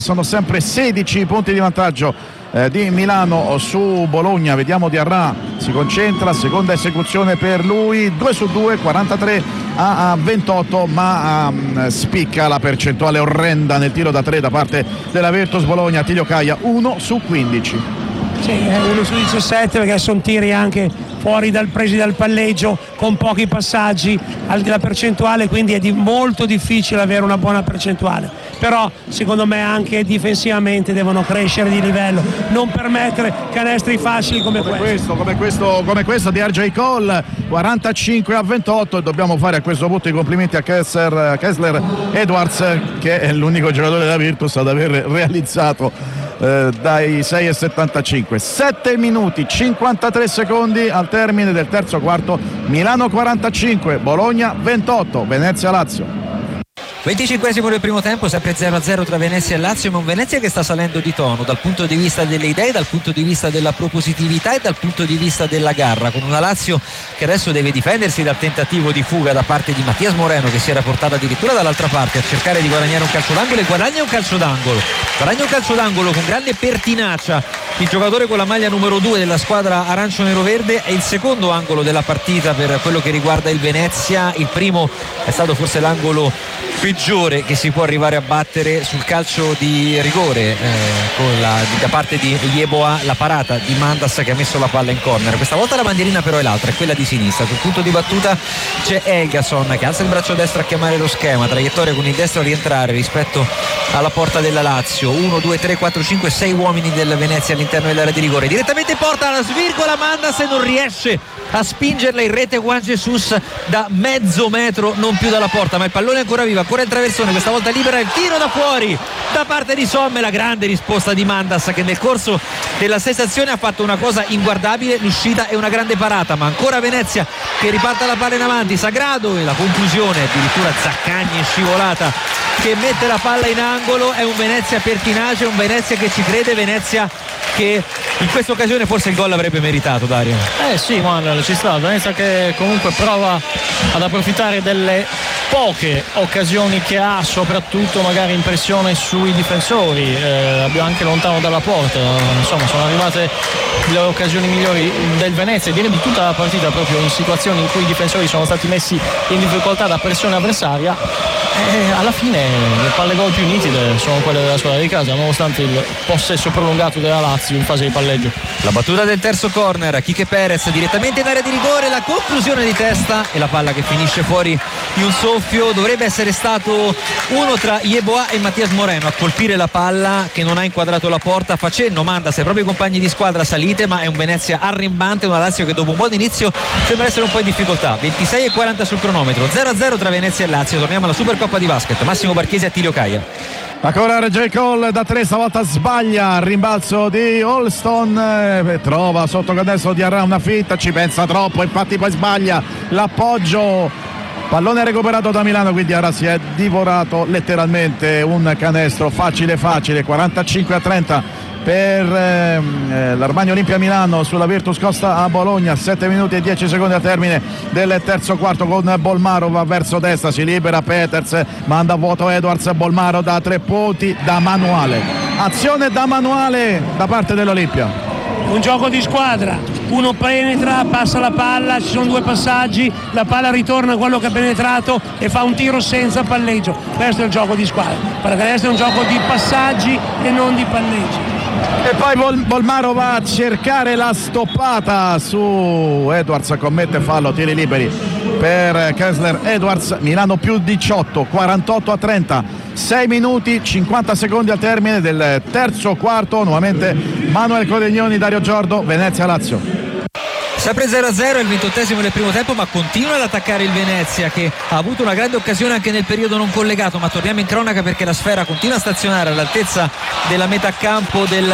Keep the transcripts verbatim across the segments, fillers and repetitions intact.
Sono sempre sedici punti di vantaggio eh, di Milano su Bologna. Vediamo Diarra, si concentra, seconda esecuzione per lui, due su due, quarantatré a ventotto, ma um, spicca la percentuale orrenda nel tiro da tre da parte della Virtus Bologna. Attilio Caia, uno su quindici. Sì, uno su diciassette, perché sono tiri anche fuori dal presi dal palleggio con pochi passaggi alla percentuale, quindi è di molto difficile avere una buona percentuale. Però secondo me anche difensivamente devono crescere di livello, non permettere canestri facili come, come questo. questo come questo come questo di R J Cole, quarantacinque a ventotto, e dobbiamo fare a questo punto i complimenti a Kessler, Kessler Edwards, che è l'unico giocatore della Virtus ad aver realizzato eh, dai sei e settantacinque. sette minuti cinquantatré secondi al termine del terzo quarto. Milano quarantacinque, Bologna ventotto, Venezia Lazio. venticinquesimo del primo tempo, sempre zero a zero tra Venezia e Lazio, ma un Venezia che sta salendo di tono dal punto di vista delle idee, dal punto di vista della propositività e dal punto di vista della garra, con una Lazio che adesso deve difendersi dal tentativo di fuga da parte di Mattias Moreno, che si era portato addirittura dall'altra parte a cercare di guadagnare un calcio d'angolo, e guadagna un calcio d'angolo guadagna un calcio d'angolo con grande pertinacia il giocatore con la maglia numero due della squadra arancio-nero-verde. È il secondo angolo della partita per quello che riguarda il Venezia. Il primo è stato forse l'angolo peggiore che si può arrivare a battere sul calcio di rigore, eh, con la, da parte di Yeboah, la parata di Mandas che ha messo la palla in corner. Questa volta la bandierina però è l'altra, è quella di sinistra. Sul punto di battuta c'è Elgason che alza il braccio destro a chiamare lo schema, traiettoria con il destro a rientrare rispetto alla porta della Lazio. uno, due, tre, quattro, cinque, sei uomini del Venezia all'interno dell'area di rigore, direttamente in porta, la svirgola Mandas e non riesce a spingerla in rete Juan Jesus da mezzo metro, non più dalla porta, ma il pallone è ancora vivo, ancora il traversone, questa volta libera il tiro da fuori da parte di Somme. La grande risposta di Mandas, che nel corso della sensazione ha fatto una cosa inguardabile, l'uscita è una grande parata, ma ancora Venezia che riparta la palla in avanti. Sagrado, e la conclusione addirittura Zaccagni in scivolata che mette la palla in angolo. È un Venezia pertinace, un Venezia che ci crede, Venezia che in questa occasione forse il gol avrebbe meritato, Dario. Eh sì, Manuel, ci sta, Venezia che comunque prova ad approfittare delle poche occasioni che ha, soprattutto magari in pressione sui difensori, eh, abbiamo anche lontano dalla porta, insomma sono arrivate le occasioni migliori del Venezia, direi di tutta la partita, proprio in situazioni in cui i difensori sono stati messi in difficoltà da pressione avversaria, e alla fine le palle gol più nitide sono quelle della squadra di casa, nonostante il possesso prolungato della Lazio in fase di palleggio. La battuta del terzo corner, Quique Perez direttamente in area di rigore, la conclusione di testa e la palla che finisce fuori di un soffio. Dovrebbe essere stato uno tra Yeboah e Mattias Moreno a colpire la palla, che non ha inquadrato la porta, facendo Mandas ai propri compagni di squadra salite, ma è un Venezia arrembante, una Lazio che dopo un buon inizio sembra essere un po' in difficoltà. ventisei e quaranta sul cronometro, zero a zero tra Venezia e Lazio. Torniamo alla Supercoppa di basket. Massimo Barchesi e Attilio Caia. Ancora R J Cole da tre, stavolta sbaglia, rimbalzo di Holston, eh, trova sotto canestro di Arra una fitta, ci pensa troppo, infatti poi sbaglia l'appoggio, pallone recuperato da Milano, quindi Arra si è divorato letteralmente un canestro facile facile. Quarantacinque a trenta per eh, l'Armani Olimpia Milano sulla Virtus Costa a Bologna. Sette minuti e dieci secondi al termine del terzo quarto, con Bolmarov verso destra, si libera Peters, manda a vuoto Edwards, Bolmarov da tre punti da manuale, azione da manuale da parte dell'Olimpia. Un gioco di squadra, uno penetra, passa la palla, ci sono due passaggi, la palla ritorna a quello che ha penetrato e fa un tiro senza palleggio. Questo è il gioco di squadra, perché questo è un gioco di passaggi e non di palleggi. E poi Bol- Bolmaro va a cercare la stoppata su Edwards, commette fallo, tiri liberi per Kessler Edwards. Milano più diciotto, quarantotto a trenta, sei minuti cinquanta secondi al termine del terzo quarto. Nuovamente Manuel Codegnoni, Dario Giordo, Venezia Lazio. Sempre zero a zero, è il ventottesimo del primo tempo, ma continua ad attaccare il Venezia, che ha avuto una grande occasione anche nel periodo non collegato, ma torniamo in cronaca perché la sfera continua a stazionare all'altezza della metà campo della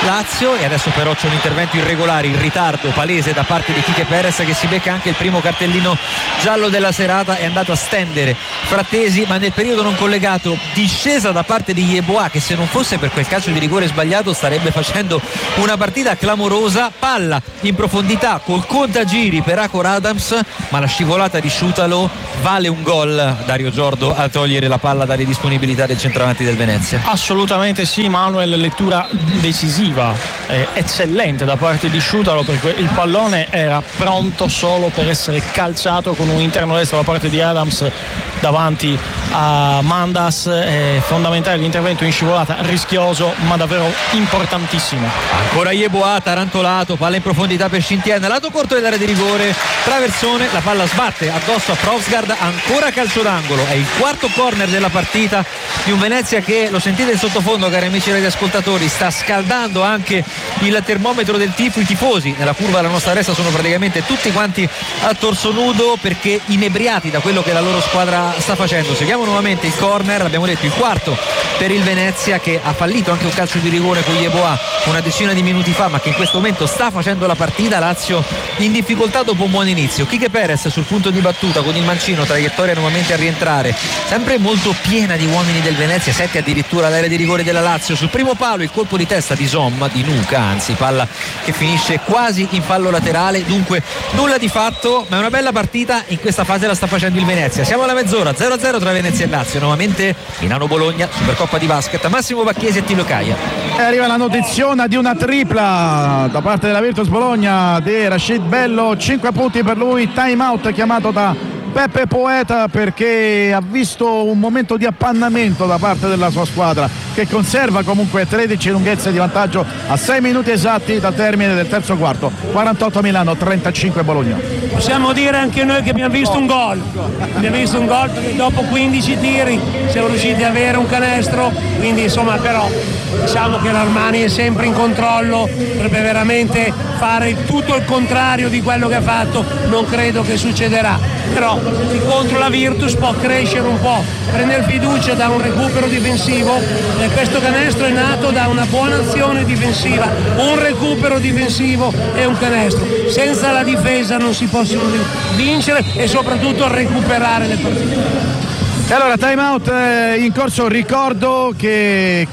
Lazio. E adesso però c'è un intervento irregolare, in ritardo palese da parte di Quique Perez, che si becca anche il primo cartellino giallo della serata. È andato a stendere Frattesi, ma nel periodo non collegato, discesa da parte di Yeboah, che se non fosse per quel calcio di rigore sbagliato starebbe facendo una partita clamorosa. Palla in profondità col contagiri per Akor Adams, ma la scivolata di Sciutalo vale un gol, Dario Giordo, a togliere la palla dalle disponibilità del centravanti del Venezia. Assolutamente sì, Manuel, lettura decisiva, eh, eccellente da parte di Sciutalo, perché il pallone era pronto solo per essere calciato con un interno destro da parte di Adams davanti a Mandas. È fondamentale l'intervento in scivolata, rischioso ma davvero importantissimo. Ancora Yeboah, tarantolato, palla in profondità per Shintian, lato corto dell'area di rigore, traversone, la palla sbatte addosso a Provsgaard, ancora calcio d'angolo. È il quarto corner della partita di un Venezia che, lo sentite in sottofondo cari amici radioascoltatori, sta scaldando anche il termometro del tifo. I tifosi nella curva della nostra resta sono praticamente tutti quanti a torso nudo, perché inebriati da quello che la loro squadra sta facendo. Seguiamo nuovamente il corner, l'abbiamo detto, il quarto per il Venezia, che ha fallito anche un calcio di rigore con Yeboah una decina di minuti fa, ma che in questo momento sta facendo la partita. Lazio in difficoltà dopo un buon inizio. Quique Perez sul punto di battuta con il mancino, traiettoria nuovamente a rientrare, sempre molto piena di uomini del Venezia, sette addirittura all'area di rigore della Lazio. Sul primo palo il colpo di testa di Somma, di Nuca anzi, palla che finisce quasi in fallo laterale. Dunque nulla di fatto, ma è una bella partita. In questa fase la sta facendo il Venezia. Siamo alla mezz'ora, zero a zero tra Venezia e Lazio. Nuovamente Milano-Bologna, Supercoppa di basket, Massimo Bacchiesi e Tilo Caia. E arriva la notiziona di una tripla da parte della Virtus Bologna di Rashid Bello, cinque punti per lui. Time out chiamato da Peppe Poeta perché ha visto un momento di appannamento da parte della sua squadra, che conserva comunque tredici lunghezze di vantaggio a sei minuti esatti dal termine del terzo quarto. quarantotto Milano, trentacinque Bologna. Possiamo dire anche noi che abbiamo visto un gol, abbiamo visto un gol perché dopo quindici tiri siamo riusciti ad avere un canestro, quindi insomma, però diciamo che l'Armani è sempre in controllo, potrebbe veramente fare tutto il contrario di quello che ha fatto, non credo che succederà, però contro la Virtus può crescere un po', prendere fiducia da un recupero difensivo, e questo canestro è nato da una buona azione difensiva, un recupero difensivo e un canestro. Senza la difesa non si possono vincere e soprattutto recuperare le partite. E allora time out eh, in corso. Ricordo che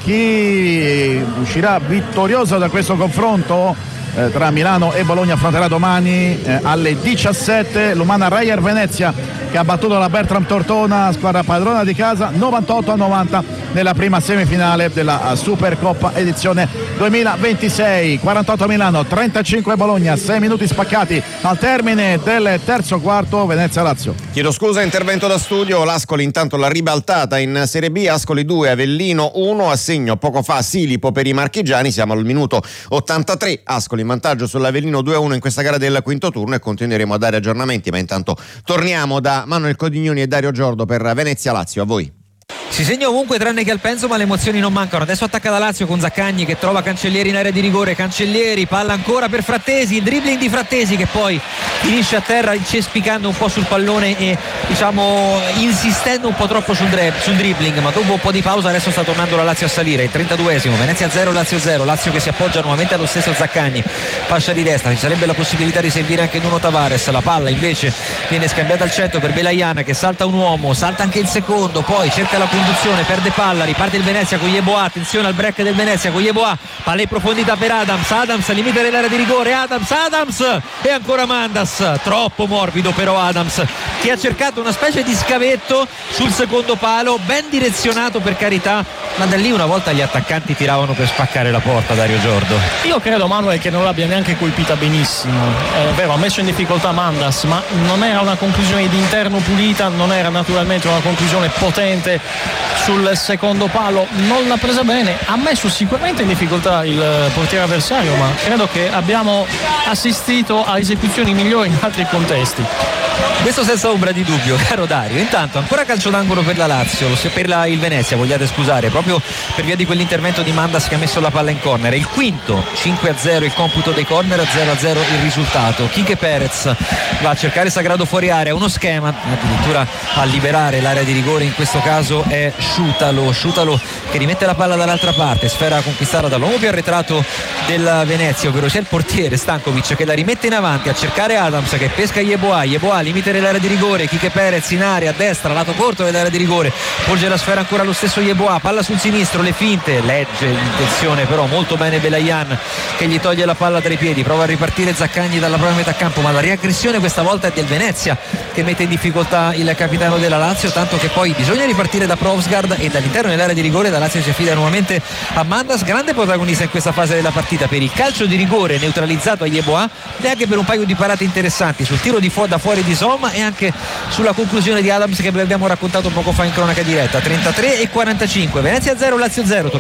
chi uscirà vittorioso da questo confronto eh, tra Milano e Bologna affronterà domani eh, alle diciassette l'Umana Reyer Venezia, che ha battuto la Bertram Tortona, squadra padrona di casa, novantotto a novanta nella prima semifinale della Supercoppa edizione duemilaventisei. quarantotto Milano, trentacinque Bologna, sei minuti spaccati al termine del terzo quarto. Venezia-Lazio. Chiedo scusa, intervento da studio. L'Ascoli intanto l'ha ribaltata in Serie B. Ascoli due, Avellino uno, a segno poco fa Silipo per i marchigiani. Siamo al minuto ottantatré, Ascoli in vantaggio sull'Avellino due a uno in questa gara del quinto turno, e continueremo a dare aggiornamenti, ma intanto torniamo da Manuel Codignoni e Dario Giordo per Venezia-Lazio. A voi. Si segna ovunque tranne che al Penzo, ma le emozioni non mancano. Adesso attacca da Lazio con Zaccagni che trova Cancellieri in area di rigore. Cancellieri, palla ancora per Frattesi, il dribbling di Frattesi che poi finisce a terra incespicando un po' sul pallone e diciamo insistendo un po' troppo sul, dre- sul dribbling, ma dopo un po' di pausa adesso sta tornando la Lazio a salire. Il trentaduesimo, Venezia zero, Lazio zero. Lazio che si appoggia nuovamente allo stesso Zaccagni, fascia di destra, ci sarebbe la possibilità di servire anche Nuno Tavares. La palla invece viene scambiata al centro per Belaiana che salta un uomo, salta anche il secondo, poi cerca la conduzione, perde palla, riparte il Venezia con Yeboah. Attenzione al break del Venezia con Yeboah, palla in profondità per Adams, Adams al limite dell'area di rigore, Adams, Adams e ancora Mandas, troppo morbido però Adams, che ha cercato una specie di scavetto sul secondo palo, ben direzionato per carità, ma da lì una volta gli attaccanti tiravano per spaccare la porta. Dario Giordo, io credo Manuel che non l'abbia neanche colpita benissimo, è vero, ha messo in difficoltà Mandas, ma non era una conclusione di interno pulita, non era naturalmente una conclusione potente sul secondo palo, non l'ha presa bene, ha messo sicuramente in difficoltà il portiere avversario, ma credo che abbiamo assistito a esecuzioni migliori in altri contesti. Questo senza ombra di dubbio, caro Dario. Intanto ancora calcio d'angolo per la Lazio, per la, il Venezia, vogliate scusare, proprio per via di quell'intervento di Mandas che ha messo la palla in corner. Il quinto, cinque a zero il computo dei corner, zero a zero il risultato. Quique Perez va a cercare Sagrado fuori area, uno schema, addirittura a liberare l'area di rigore, in questo caso è Sciutalo, Sciutalo che rimette la palla dall'altra parte, sfera conquistata dall'uomo più arretrato della Venezia, ovvero sia il portiere Stankovic che la rimette in avanti a cercare Adams che pesca Yeboah. Yeboah limite dell'area di rigore, Kike Perez in area a destra, lato corto dell'area di rigore, porge la sfera ancora lo stesso Yeboah, palla sul sinistro, le finte, legge l'intenzione però molto bene Belayan che gli toglie la palla tra i piedi, prova a ripartire Zaccagni dalla propria metà campo, ma la riaggressione questa volta è del Venezia che mette in difficoltà il capitano della Lazio, tanto che poi bisogna ripartire da Provsgaard e dall'interno dell'area di rigore la Lazio si affida nuovamente a Mandas, grande protagonista in questa fase della partita per il calcio di rigore neutralizzato a Yeboah e anche per un paio di parate interessanti sul tiro di fu- da fuori di Somma e anche sulla conclusione di Adams che vi abbiamo raccontato poco fa in cronaca diretta. Trentatré e quarantacinque, Venezia zero Lazio zero.